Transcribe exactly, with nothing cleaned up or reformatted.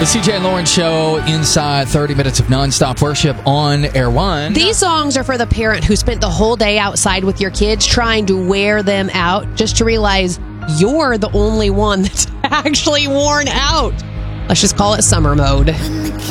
The C J and Lauren Show inside thirty minutes of nonstop worship on Air One. These songs are for the parent who spent the whole day outside with your kids trying to wear them out just to realize you're the only one that's actually worn out. Let's just call it summer mode.